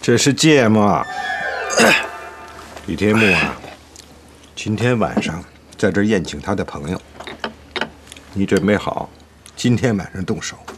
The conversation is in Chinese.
这是芥末。李天木啊，今天晚上在这儿宴请他的朋友，你准备好，今天晚上动手。